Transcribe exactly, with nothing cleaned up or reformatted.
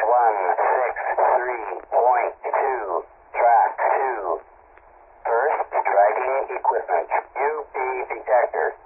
one six three point two, track two. First driving equipment, U P detector.